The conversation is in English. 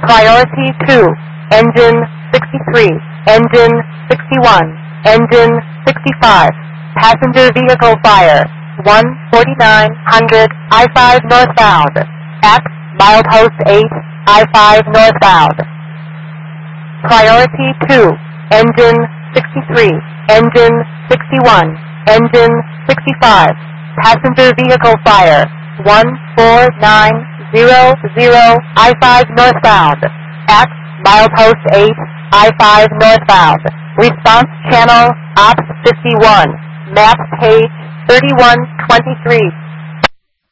Priority 2, engine 63, engine 61, engine 65. Passenger vehicle fire, 14900 I-5 northbound, at milepost 8, I-5 northbound. Priority 2, engine 63, engine 61, engine 65. Passenger vehicle fire, 14900 I-5 northbound, at milepost 8, I-5 northbound. Response channel, OPS 51, map page 3123.